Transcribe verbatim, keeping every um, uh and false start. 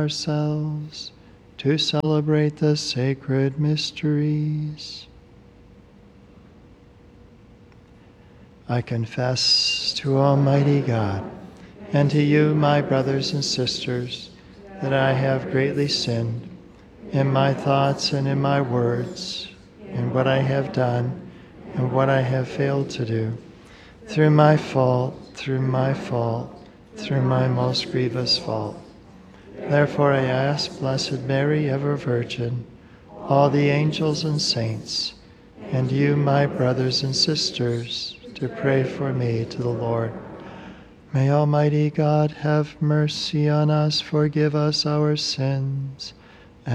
ourselves to celebrate the sacred mysteries. I confess to Almighty God and to you, my brothers and sisters, that I have greatly sinned in my thoughts and in my words, in what I have done and what I have failed to do, through my fault, through my fault, through my most grievous fault. Therefore I ask Blessed Mary, ever Virgin, all the angels and saints, and you, my brothers and sisters, to pray for me to the Lord. May Almighty God have mercy on us, forgive us our sins,